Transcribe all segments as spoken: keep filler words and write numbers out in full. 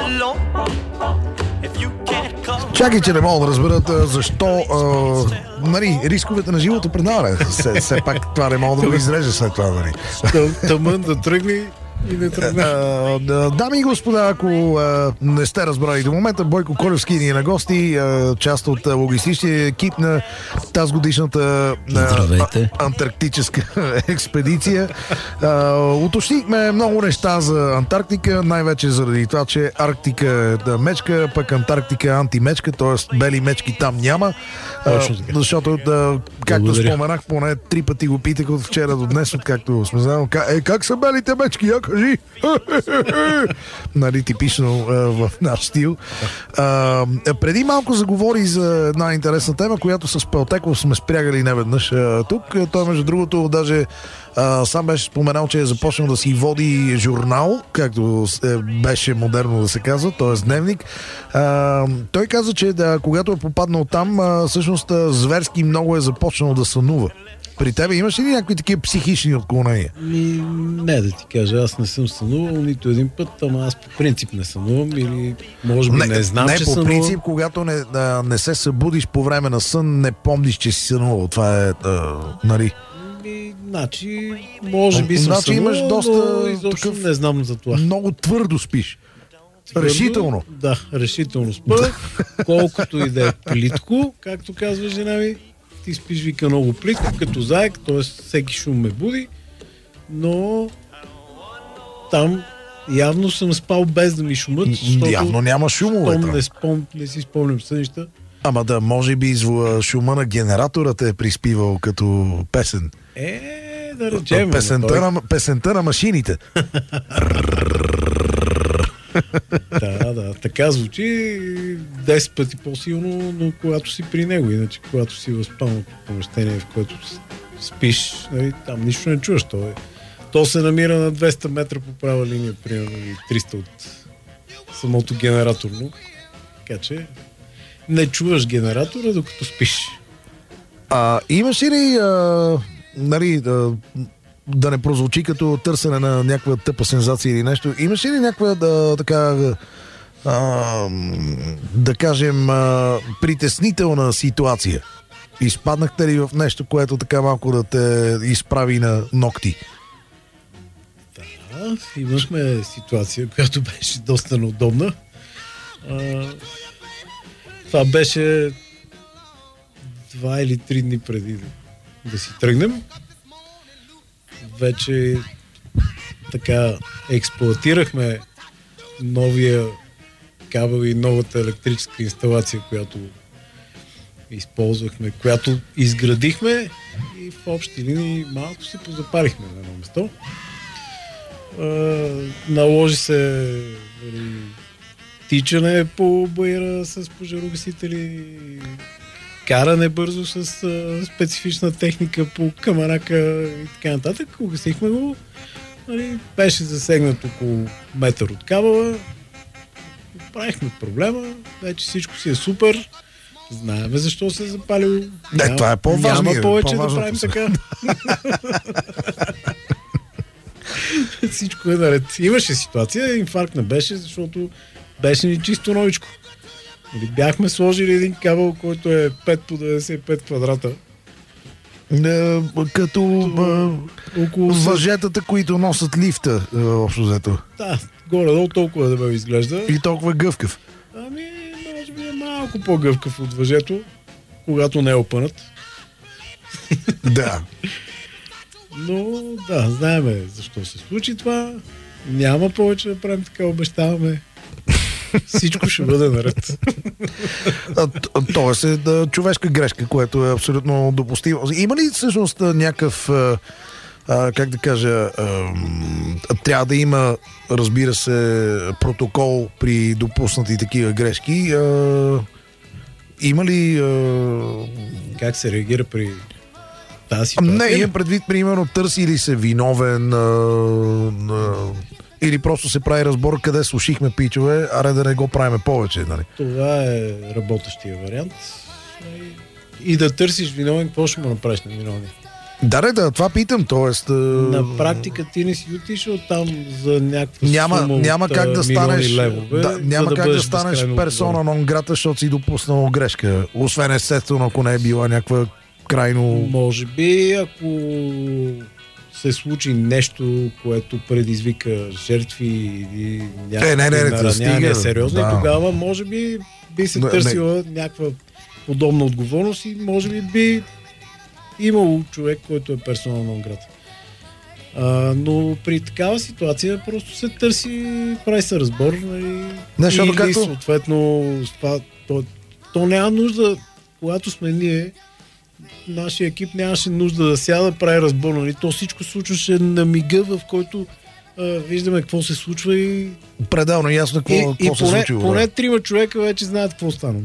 Чакай, че не мога да разберат а, защо а, нали, рисковете на живота предаване. Все, все пак това не мога да го изрежа след това. Нали. Тъмън да тръгне и не тръгне. Дами и господа, ако а, не сте разбрали до момента, Бойко Колевски ни е на гости, а, част от логистичния екип на тази годишната а, антарктическа експедиция. А, уточнихме много неща за Антарктика, най-вече заради това, че Арктика е мечка, пък Антарктика е антимечка, т.е. бели мечки там няма. А, защото, да, както Благодаря. споменах, поне три пъти го питах от вчера до днес, откакто сме знали. Е, как са белите мечки? Я кажи! Нали, типично а, в наш стил. А, преди малко заговори за една интересна тема, която с Пелтеков сме спрягали неведнъж а, тук. Той, между другото, даже а, сам беше споменал, че е започнал да си води журнал, както е, беше модерно да се казва, т.е. дневник. А, той каза, че да, когато е попаднал там, а, всъщност зверски много е започнал да сънува. При тебе имаш ли някакви такива психични отклонения? Ми, не да ти кажа, аз не съм сънувал нито един път, ама аз по принцип не сънувам или може би не, не знам, не, че по сънувам. принцип, когато не, да, не се събудиш по време на сън, не помниш, че си сънувал. Това е, а, нали... Ми, значи, може би съм значи сънувал, имаш доста но изобщо такъв... не знам за това. Много твърдо спиш. Твърдо, решително. Да, решително спа. Колкото и да е плитко, както казва жена ми, ти спиш, вика, много плитко, като заек, т.е. всеки шум ме буди, но там явно съм спал без да ми шумът, защото явно няма шумове. Не, спом, не си спомням сънища. Ама да, може би звука, шума на генератора те е приспивал като песен. Е, да речем. Песента, той... на, песента на машините. Да, да, така звучи десет пъти по-силно, но когато си при него, иначе когато си в спалното помещение, в което спиш, нали, там нищо не чуваш. То, е, то се намира на двеста метра по права линия, примерно и триста от самото генераторно. Така че не чуваш генератора, докато спиш. А имаш ли а, нали, да, да не прозвучи като търсене на някаква тъпа сензация или нещо, имаш ли някаква да, така а, да кажем а, притеснителна ситуация? Изпаднахте ли в нещо, което така малко да те изправи на ногти? Да, имахме ситуация, която беше доста неудобна. А, това беше два или три дни преди да, да си тръгнем. Вече така експлоатирахме новия кабел и новата електрическа инсталация, която използвахме, която изградихме и в общи линии малко се позапарихме на едно место. Наложи се тичане по баира с пожарогасители, каране бързо с а, специфична техника по камарака и така нататък. Угасихме го. Нали, беше засегнат около метър от кабела. Правихме проблема. Вече всичко си е супер. Знаеме защо се е запалил. Не, това е по-важно. Няма повече да правим така. Всичко е наред. Имаше ситуация, инфаркт не беше, защото беше ни чисто новичко. Бяхме сложили един кабел, който е пет по деветдесет и пет квадрата. Не, като а, около въжетата, които носят лифта, общо взето. Да, горе-долу толкова да ме изглежда. И толкова гъвкав. Ами, може би е малко по-гъвкав от въжето, когато не е опънат. Да. Но, да, знаеме защо се случи това. Няма повече да правим така, обещаваме. Всичко ще бъде наред. Тоест е да, човешка грешка, което е абсолютно допустимо. Има ли всъщност някакъв, а, как да кажа, а, трябва да има, разбира се, протокол при допуснати такива грешки? А, има ли... А... Как се реагира при тази ситуация? Не, имам предвид, примерно, търси ли се виновен... А, а, или просто се прави разбор къде слушихме пичове, аре да не го правиме повече, нали? Това е работещия вариант. И да търсиш виновен, какво ще му направиш на виновни? Да, да, да, това питам, т.е. На практика ти не си отишъл там за някаква няма, сума няма от как да станеш, левове, да, няма да как да станеш персона нон грата, защото си допуснал грешка. Освен естествено, ако не е била някаква крайно... Може би, ако се случи нещо, което предизвика жертви или някакви наранявания сериозни, да. Тогава може би би се търсила не. някаква подобна отговорност и може би би имало човек, който е персона нон грата. А, но при такава ситуация просто се търси, прави се разбор, нали, Нещо, или както... съответно това, то, то няма нужда, когато сме ние, нашия екип нямаше нужда да сяда да прави разбор, нали, то всичко случваше на мига, в който а, виждаме какво се случва и пределно ясно какво, и, какво и се поне, случва. Поне трима човека вече знаят какво стана.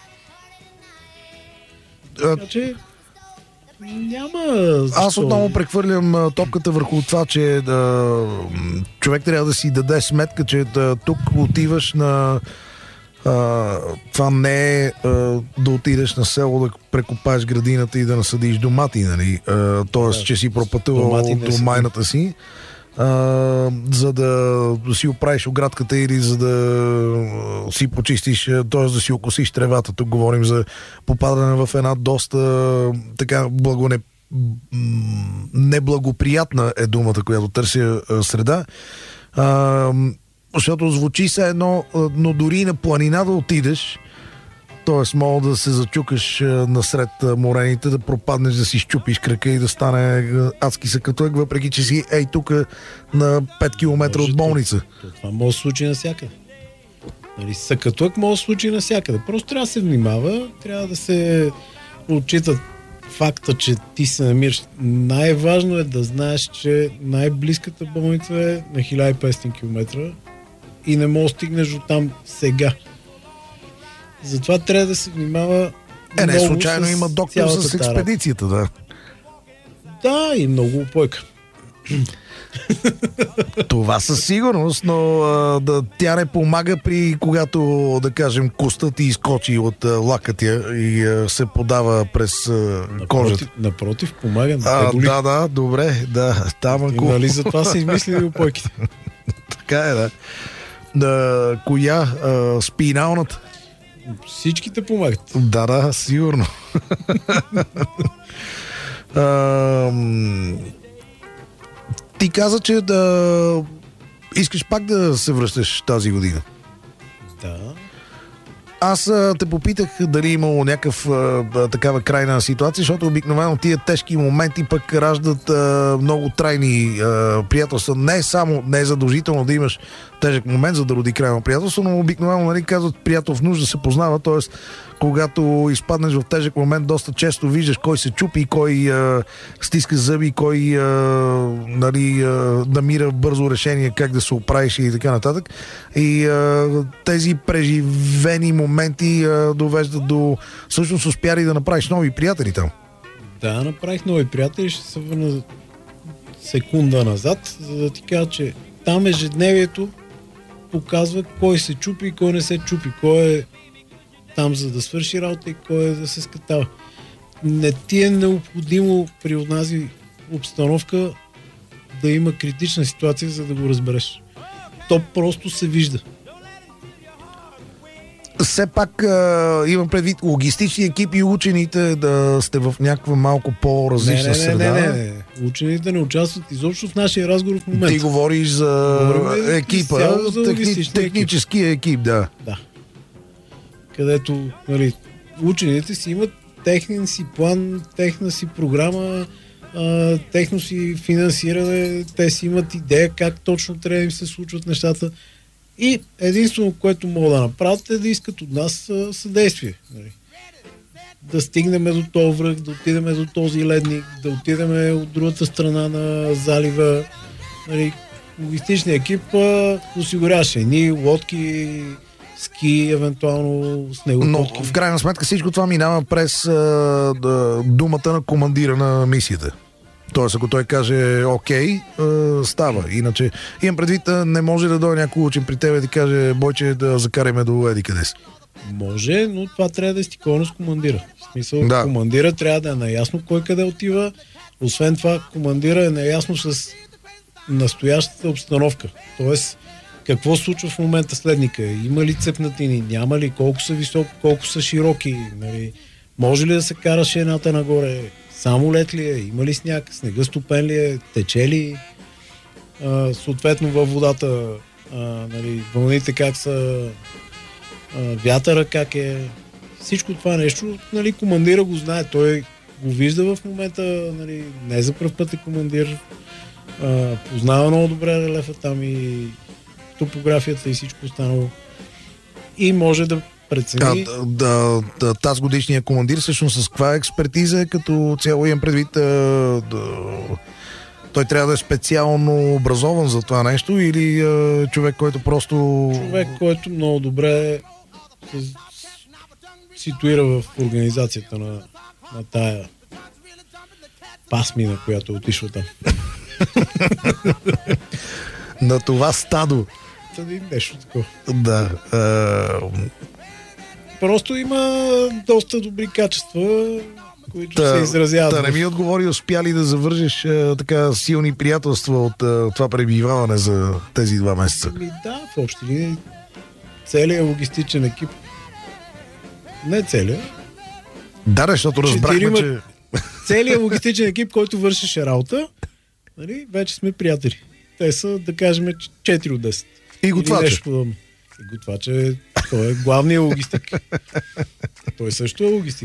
Така че няма... Аз отново прехвърлям топката върху това, че да, човек трябва да си даде сметка, че да, тук отиваш на... А, това не е а, да отидеш на село, да прекопаеш градината и да насадиш домати, нали? А, тоест, да, че си пропътувал до майната си, а, за да си оправиш оградката или за да си почистиш, т.е. да си окосиш тревата. Тук говорим за попадане в една доста така благоне... неблагоприятна е думата, която търся среда. А, защото звучи се едно, но дори на планина да отидеш, т.е. мога да се зачукаш насред морените, да пропаднеш, да си щупиш крака и да стане адски сакатуек, въпреки че си ей тук на пет километра от болница. Това, това може да се случи навсякъде. Нали, сакатуек може да се случи навсякъде. Просто трябва да се внимава, трябва да се отчитат факта, че ти се намираш. Най-важно е да знаеш, че най-близката болница е на хиляда и петстотин километра и не можеш да стигнеш до там сега. Затова трябва да се внимава. Е, не случайно има доктор с експедицията, да. Да, и много упойка. Това със сигурност, но а, да, тя не помага при когато, да кажем, костът ти изкочи от а, лакътя и а, се подава през а, кожата. Напротив, помага. А, да, да, добре, да. Там, ако... Нали за това са измислили упойките? Така е, да. да коя? А, спиналната? Всичките помагат. Да, да, сигурно. а, ти каза, че да искаш пак да се връщаш тази година. Да. Аз а, те попитах дали имало някакъв а, такава крайна ситуация, защото обикновено тия тежки моменти пък раждат а, много трайни а, приятелства. Не само, не е задължително да имаш тежък момент, за да роди крайно приятелство, но обикновено, нали, казват, приятел в нужда се познава, т.е. когато изпаднеш в тежък момент, доста често виждаш кой се чупи, кой а, стиска зъби, кой а, нали, а, намира бързо решение как да се оправиш и така нататък. И а, тези преживени моменти а, довеждат до... Всъщност успяли да направиш нови приятели там. Да, направих нови приятели, ще се върна секунда назад, за да ти кажа, че там ежедневието показва кой се чупи и кой не се чупи, кой е там за да свърши работа и кой е да се скатава. Не ти е необходимо при онази обстановка да има критична ситуация, за да го разбереш. То просто се вижда. Все пак а, имам предвид логистични екипи и учените да сте в някаква малко по-различна не, не, среда. Не, не, не. Учените не участват изобщо в нашия разговор в момента. Ти говориш за Говорим екипа, за техни, техническия екип. екип, да. Да. Където, нали, учените си имат техния си план, техна си програма, а, техно си финансиране, те си имат идея как точно трябва да им се случват нещата. И единствено, което могат да направят, е да искат от нас съдействие. Нали. Да стигнем до този връх, да отидем до този ледник, да отидем от другата страна на залива. Нали. Логистичният екип а, осигуряваше едни лодки, ски, евентуално снегоходки. Но в крайна сметка всичко това минава през а, да, думата на командира на мисията. Тоест, ако той каже окей, а, става. Иначе имам предвид, не може да дойде някой учен при тебе и да каже, Бойче, да закараме до еди къде си. Може, но това трябва да е стиковано с командира. В смисъл, да. Командира трябва да е наясно кой къде отива Освен това, командира е наясно с настоящата обстановка. Тоест, какво се случва в момента следника? Има ли цепнатини? Няма ли? Колко са високи? Колко са широки? Нали? Може ли да се кара шената нагоре? Само лед ли е? Има ли сняг? Снега стопен ли е? Тече ли? А, съответно във водата а, нали, вълните как са, а, вятъра как е. Всичко това нещо, нали, командира го знае. Той го вижда в момента, нали, не за пръв път е командир. А, познава много добре релефа там и топографията и всичко останало. И може да прецени... Да, да, да, тази годишния командир всъщност с каква експертиза като цяло имам предвид да, да, той трябва да е специално образован за това нещо или а, човек, който просто... Човек, който много добре се ситуира в организацията на, на тая пасмина, която отишла там. На това стадо. Тъди нещо такова. Да. Е... Просто има доста добри качества, които та, се изразяват. Да, не ми отговори, успя ли да завържеш е, така силни приятелства от е, това пребиваване за тези два месеца? Ами да, в общи линии целият логистичен екип. Не целият. Да, защото разбрахме, Четирима... че... Целият логистичен екип, който вършеше работа, нали, вече сме приятели. Те са, да кажем, четири от десет. И готвача. И готвача, той е главният логистик. Той също е логистик.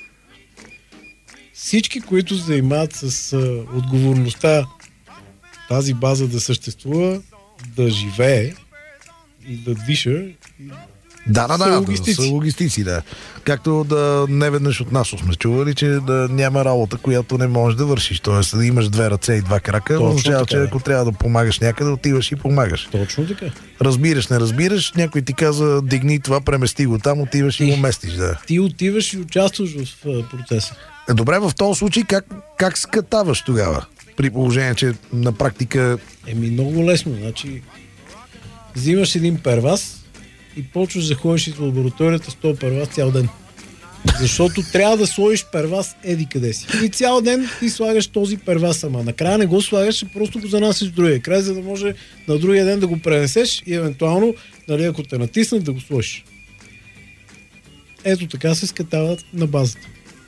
Всички, които се занимават с а, отговорността тази база да съществува, да живее и да диша. И... Да, да, са да, логистици. са логистици, да. Както да не веднъж от нас сме чували, че да няма работа, която не можеш да вършиш. Тоест да имаш две ръце и два крака, означава, че ако трябва да помагаш някъде, отиваш и помагаш. Точно така. Разбираш, не разбираш, някой ти каза, дигни това, премести го там, отиваш и, и го местиш. Да. Ти отиваш и участваш в uh, процеса. Е, добре, в този случай как, как скатаваш тогава? При положение, че на практика... Еми много лесно, значи взимаш един перваз и почваш да ходиш из лабораторията с този перваз цял ден. Защото трябва да сложиш перваз еди къде си. И цял ден ти слагаш този перваз, ама накрая не го слагаш, просто го занасиш в другия край, за да може на другия ден да го пренесеш и евентуално, нали, ако те натиснат, да го сложиш. Ето така се скатават на базата.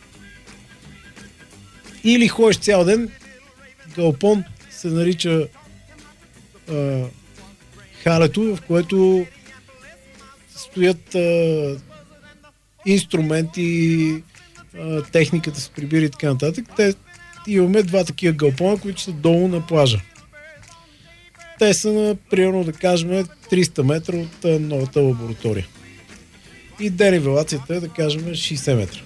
Или ходиш цял ден, галпон се нарича а, халето, в което стоят а, инструменти, а, техниката с прибири и така нататък. Те, имаме два такива галпона, които са долу на плажа. Те са на, примерно да кажем, триста метра от а, новата лаборатория. И денивелацията е, да кажем, шейсет метра.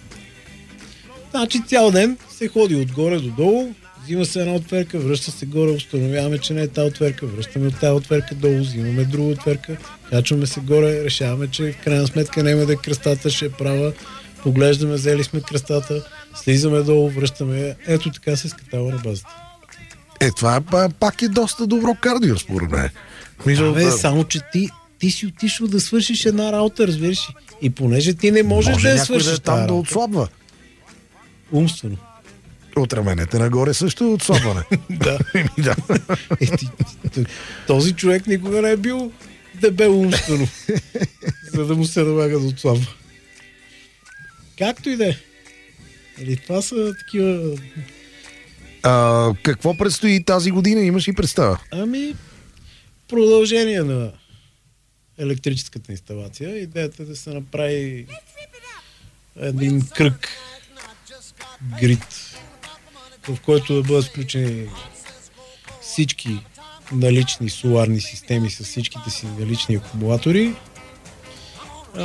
Значи цял ден се ходи отгоре до долу, взима се една отверка, връща се горе, установяваме, че не е тази отверка, връщаме от тази отверка долу, взимаме друга отверка, качваме се горе, решаваме, че в крайна сметка няма да е кръстата, ще е права, поглеждаме, взели сме кръстата, слизаме долу, връщаме. Ето така се скатава на базата. Е, това пак е доста добро кардио, според мен. Да, бе, само че ти, ти си отишъл да свършиш една работа, разбираш. И понеже ти не можеш може да я свършиш да е там да отслабва. Умствено. От раменете нагоре също е отслабване. Да. да. Е, ти, ти, този човек никога не е бил дебел умствено, за да му се налага да отслабва. Както и да е. Или това са такива... А, какво предстои тази година? Имаш ли представа? Ами, продължение на електрическата инсталация. Идеята е да се направи един кръг грид, в който да бъдат включени всички налични соларни системи с всичките си налични акумулатори, а,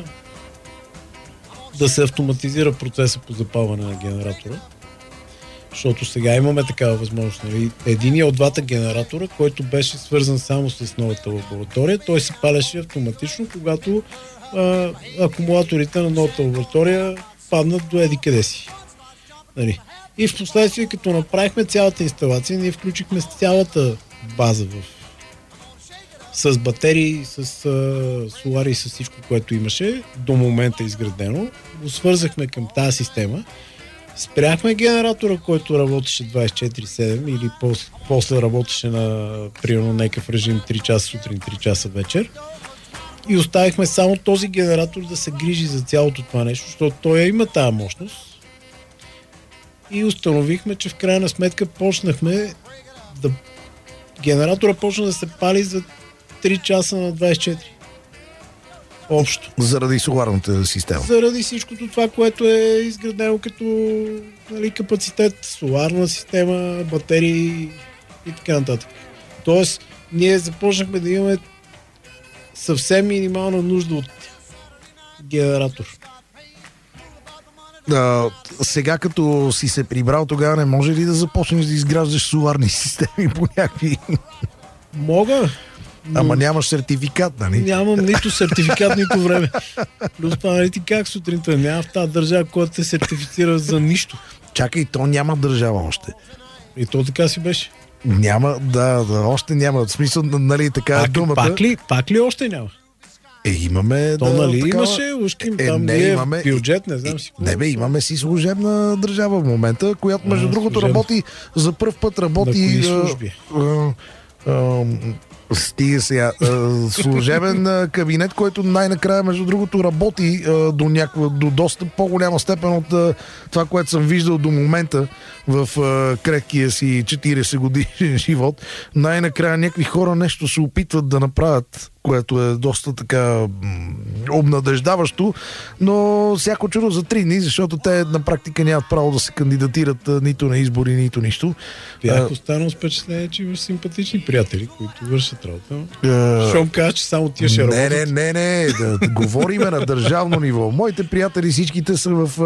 да се автоматизира процеса по запалване на генератора, защото сега имаме такава възможност. Нали? Единият от двата генератора, който беше свързан само с новата лаборатория, той се палеше автоматично, когато а, акумулаторите на новата лаборатория паднат до еди къде си. Нали? И в последствие, като направихме цялата инсталация, ние включихме цялата база в... с батерии, с а, солари и с всичко, което имаше до момента изградено. Го свързахме към тази система. Спряхме генератора, който работеше двайсет и четири седем или после, после работеше на примерно някакъв режим три часа сутрин, три часа вечер. И оставихме само този генератор да се грижи за цялото това нещо, защото той има тази мощност. И установихме, че в крайна сметка почнахме да... Генератора почна да се пали за три часа на двайсет и четири. Общо. Заради соларната система. Заради всичкото това, което е изградено като, нали, капацитет, соларна система, батерии и така нататък. Тоест, ние започнахме да имаме съвсем минимална нужда от генератор. А, сега като си се прибрал, тогава не може ли да започнеш да изграждаш соларни системи по някакви... Мога. Но... Ама нямаш сертификат, нали? Нямам нито сертификат, нито време. Плюс това, нали ти как сутринта? Няма в тази държава, която те сертифицира за нищо. Чакай, то няма държава още. И то така си беше. Няма, да, да, още няма. В смисъл, нали, така пак, думата... Пак ли, пак ли още няма? Е, имаме... То, да, нали, такава... имаше, ушким, е, там не, е имаме... бюджет, не знам е, си. Не бе, имаме си служебна държава в момента, която, между а, другото, служебна. Работи, за пръв път работи... На кои служби? А, а, а, Стига сега. Служебен кабинет, който най-накрая, между другото, работи до, някаква, до доста по-голяма степен от това, което съм виждал до момента в крехкия си четирийсет годишен живот. Най-накрая някакви хора нещо се опитват да направят, което е доста така обнадеждаващо, но всяко чудо за три дни, защото те на практика нямат право да се кандидатират нито на избори, нито нищо. Бях останал с впечатление, че имаш симпатични приятели, които вършат работа. Щом кажа, че само тия ще работят. Не, не, не, не, да, да говориме на държавно ниво. Моите приятели всичките са в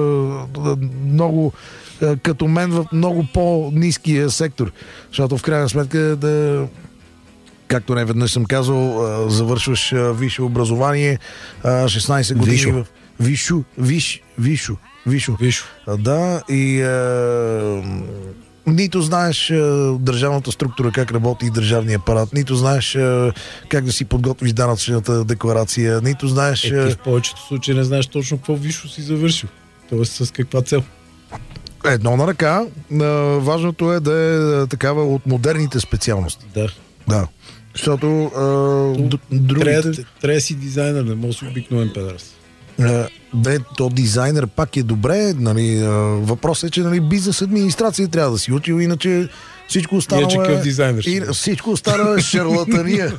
а, много, а, като мен, в много по-ниския сектор. Защото в крайна сметка да... Както не веднъж съм казал, завършваш висше образование, шестнайсет години Вишо. в... Вишу, виш, вишо, вишо. Вишо. Да, и а, нито знаеш а, държавната структура, как работи държавния апарат, нито знаеш а, как да си подготвиш данъчната декларация, нито знаеш... Е, ти в повечето случаи не знаеш точно какво вишо си завършил. Тоест с каква цел. Едно на ръка. А, важното е да е такава от модерните специалности. Да. Да. Защото а, другите... Трябва, трябва си дизайнер, не може обикновен педарс. Да, то дизайнер пак е добре. Нали, въпросът е, че нали, бизнес администрация трябва да си учил, иначе всичко останало е... дизайнер. И, всичко останало е шарлатания.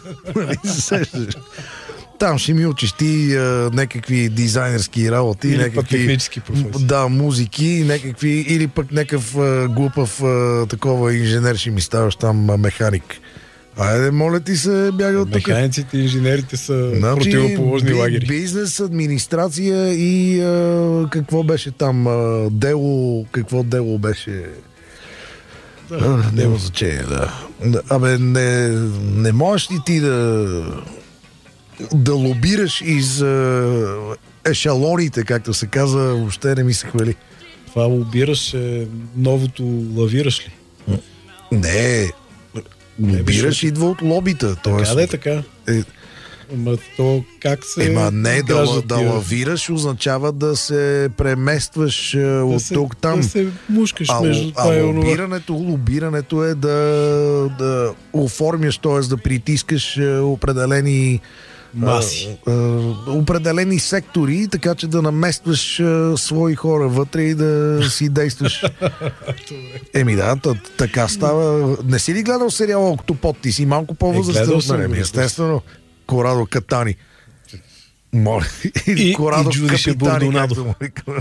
Там ще ми учиш ти а, някакви дизайнерски работи. Или някакви, пък технически професии. Да, музики, някакви, или пък някакъв а, глупав а, такова инженер ще ми ставаш там а, механик. Айде, моля ти се, бяга от тук. Механиците и инженерите са значи, противоположни би, лагери. Бизнес, администрация и а, какво беше там? А, дело, какво дело беше? Да, а, няма значение, да. Абе, не, не можеш ли ти да да лобираш из а, ешалоните, както се казва, въобще не ми се хвали. Това лобираш е новото лавираш ли? Не, лобираш идва от лобита. Така да е така. Е, Ама то как се... Ема не, да, да тия... лавираш означава да се преместваш да от се, тук там. Да се мушкаш а, между а, това и а онова. лобирането, лобирането е да, да оформяш, т.е. да притискаш определени маси. А, а, определени сектори, така че да наместваш а, свои хора вътре и да си действаш. Еми да, така става. Не си ли гледал сериала Октопод? Ти си малко по-възрастен от мен. Естествено. Корадо Катани. Моля. И, Корадо и Джудише Бордонадо.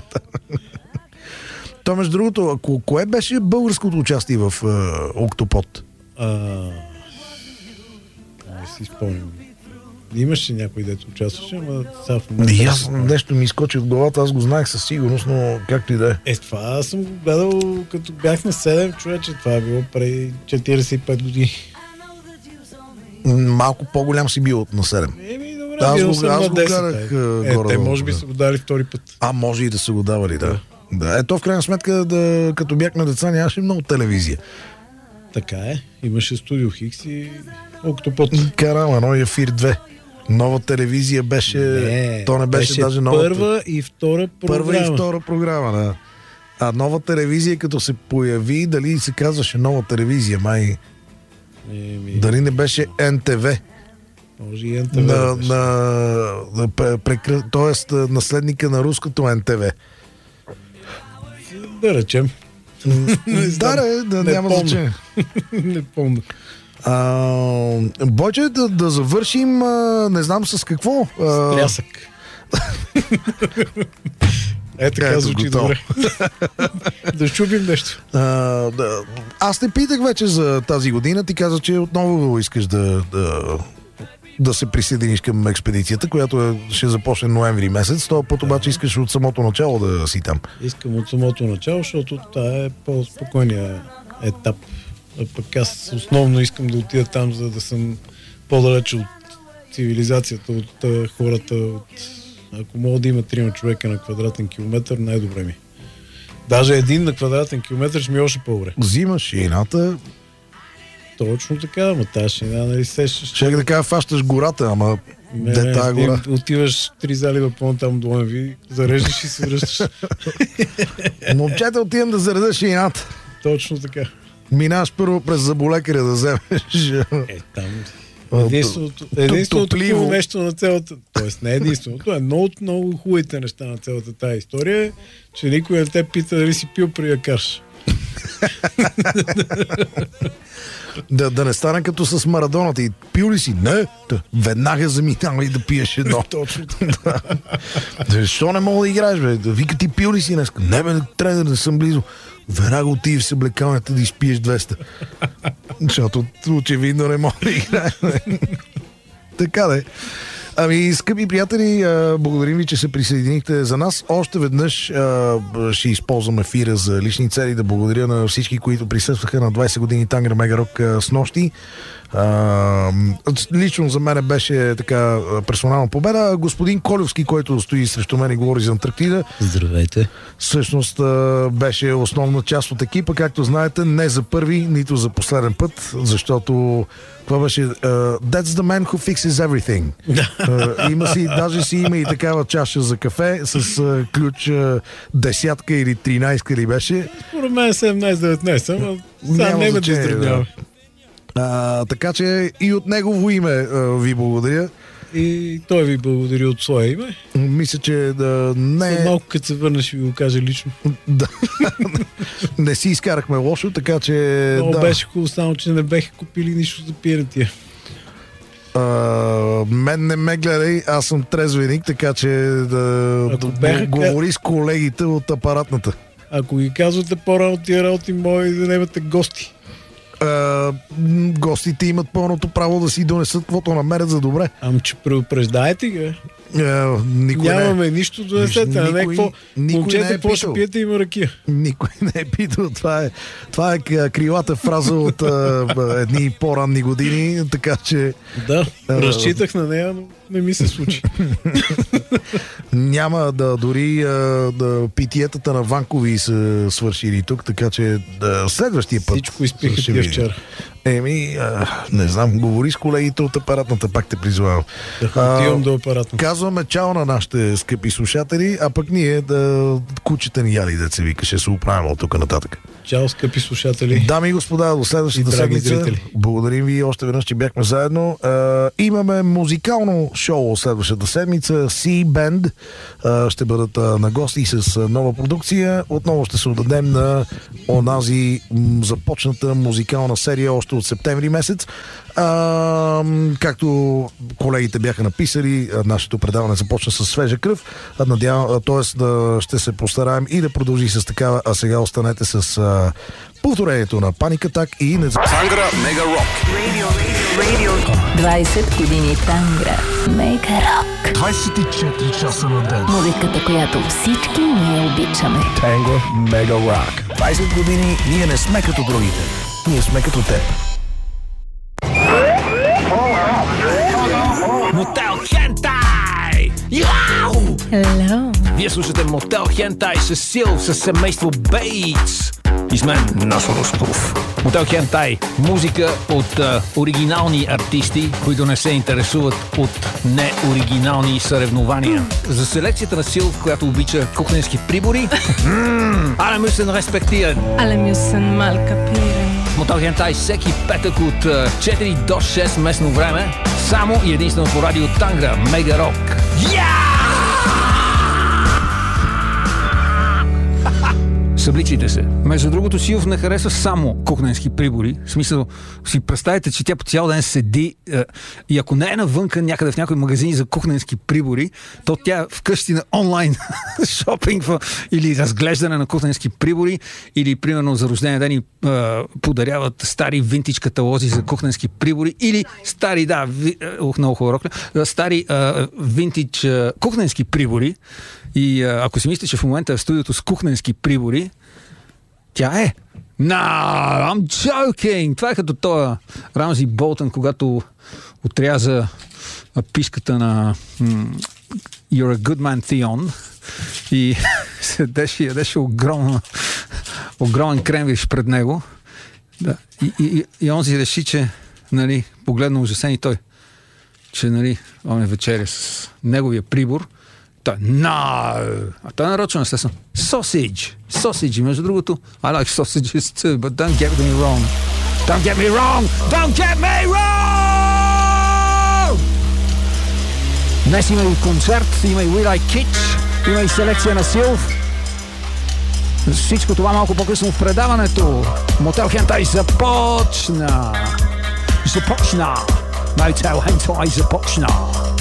То, между другото, ко- кое беше българското участие в а, Октопод? А, не си спомням. Имаше някой, дето участваше, ама сега в момента... И аз нещо ми изкочи от главата, аз го знаех със сигурност, но както и да е. Е, това съм го гледал като бях на седем, човече. Това е било преди четирийсет и пет години. Малко по-голям си бил от на седем. Еми, добре, аз бил го, съм аз на го десет. гледах Е, горе. те може би са го дали втори път. А, може и да са го давали, да. Да, ето в крайна сметка, да, като бяхме деца, нямаше много телевизия. Така е. Имаше Студио Хикс и Октопод. Карам, едно и Ефир две. Нова телевизия беше... Не, то не беше, беше даже нова... първа и втора програма. Първа и втора програма, да. А нова телевизия, като се появи, дали се казваше нова телевизия, май... Еми... Дали не беше Ен Те Ве? Може и Ен Те Ве на, да беше. на, на, прекр... Тоест, наследника на руското Ен Те Ве. Да речем. Да, да, да, не няма помня. значение. Не помня. А, Бойче, да, да завършим, а, не знам с какво. А, С трясък. Е, така Ето, звучи готово. добре. Да щупим нещо. а, да. Аз те питах вече за тази година. Ти каза, че отново искаш да, да, да се присъединиш към експедицията, която е, ще започне ноември месец. Това път обаче искаш от самото начало да си там. Искам от самото начало, защото това е по-спокойния етап. А пък аз основно искам да отида там, за да съм по-далече от цивилизацията, от а, хората. От... Ако мога да има трима човека на квадратен километър, най-добре ми. Даже един на квадратен километър ще ми е още по-добре. Взимаш шината. Точно така, ама тази шина, нали сещаш? Ще да кажа, фащаш гората, ама Не, де не, тая ти гора? отиваш три залива по-натам до Ленви, зареждаш и се връщаш. Момчета, отивам да заредя шината. Точно така. Минаваш първо през заболекаря да вземеш. Е, там... Единственото, единственото хубаво нещо на цялата... Тоест не единственото, едно от много хубавите неща на цялата тази история е, че никой не те пита дали си пил при якарш. Да, да не стане като с Марадоната. И пил ли си? Не. Та, веднага заминава и да пиеш едно. Точно. Да. Защо не мога да играеш, бе? Да вика, ти пил ли си днес? Не, бе, тренер, не съм близо. Веднага отиди в съблекалнята да изпиеш двеста. Защото очевидно не мога да играеш. Така да е. Ами, скъпи приятели, благодарим ви, че се присъединихте за нас. Още веднъж ще използвам ефира за лични цели. Да благодаря на всички, които присъстваха на двайсет години Тангра Мега Рок с нощи. Uh, лично за мен беше така персонална победа. Господин Колевски, който стои срещу мен и говори за Антарктида. Здравейте. Всъщност uh, беше основна част от екипа, както знаете, не за първи, нито за последен път, защото това беше uh, That's the man who fixes everything. Uh, има си, даже си има и такава чаша за кафе с uh, ключ uh, десятка или тринайсетка ли беше. Според мен седемнайсет-деветнайсет, ама сега не ме да издръбняваме. А, така че и от негово име а, ви благодаря. И той ви благодари от своя име. Мисля, че да не... След малко като се върнеш ще ви го кажа лично. Да. Не си изкарахме лошо, така че... Много да. беше хубаво, само че не беха купили нищо за пиене тия. А, мен не ме гледай, аз съм трезвеник, така че да, Ако да беха- говори с колегите от апаратната. Ако ги казвате по-рано тия работи, може да не имате гости. А, м, гостите имат пълното право да си донесат каквото намерят за добре. Ами че предупреждайте ги. А, никой Нямаме не, нищо да донесете. А не Никой- какво? никой не Момчета, е какво ще питал. пиете, има ракия. никой не е питал. Това е, това е к- крилата фраза от а, б- едни по-ранни години, така че Да, А, разчитах на нея, но не ми се случи. няма да дори а, да питиетата на Ванкови са свършили тук, така че да, следващия път. Всичко изпиха ще тия видим. вчера. Еми, а, не знам, говори с колегите от апаратната, пак те призвавам. Да, отивам до апаратно. Казваме чао на нашите скъпи слушатели, а пък ние да кучета ни яли, да се вика, ще се оправим от тук нататък. Чао, скъпи слушатели. Дами и господа, до следващата И драги седмица. зрители. Благодарим ви още веднъж, че бяхме заедно. А, имаме музикално шоу следващата седмица. Sea Band а, ще бъдат а, на гости с а, нова продукция. Отново ще се отдадем на онази м, започната музикална серия още от септември месец. А, м, както колегите бяха написали, а, нашето предаване започна с свежа кръв. А, надявам, а, т.е. да ще се постараем и да продължи с такава, а сега останете с а, повторението на Panic Attack и не Тангра Мега Рок. двайсет години Тангра. Мега Рок. двайсет и четири часа на ден. Музиката, която всички ние обичаме. Tango Mega Rock. двайсет години ние не сме като другите. Ние сме като теб. Мотел Хентай! Яу! Hello. Вие слушате Мотел Хентай с Сил, с семейство Бейтс. И с мен Насо Русков. Мотел Хентай. Музика от а, оригинални артисти, които не се интересуват от неоригинални съревнования. За селекцията на Силв, която обича кухненски прибори. Але müssen respektieren. Але müssen mal kapieren. Мотел Хентай всеки петък от а, четири до шест местно време. Само и единствено по радио Тангра. Мега Рок. Yeah! Събличайте се. Между другото, Силов не харесва само кухненски прибори. В смисъл, си представете, че тя по цял ден седи е, и ако не е навънка някъде в някой магазин за кухненски прибори, то тя вкъщи на онлайн шопинг или разглеждане на кухненски прибори, или примерно за рождения ден и е, подаряват стари винтидж каталози за кухненски прибори, или стари, да, ви, ох, много хубаво рокля, стари е, винтидж е, кухненски прибори. И а, ако си мислите, че в момента е в студиото с кухненски прибори, тя е. Nah, I'm joking! Това е като този Рамзи Болтън, когато отряза пишката на м- You're a good man, Theon, и седеше и ядеше огромна, огромен кремвиш пред него. Да. И, и, и, и онзи реши, че, нали, погледна ужасен и той, че, нали, он е вечеря с неговия прибор. Той, no! А той е нарочно, естествено. Sausage. Sausage. Между другото, I like sausages too, but don't get me wrong. Don't get me wrong! Don't get me wrong! Днес има и концерт, има и We Like Kids, има и селекция на Силв. Всичко това малко по-късно в предаването. Мотел Хентай започна! Започна! Мотел Хентай започна!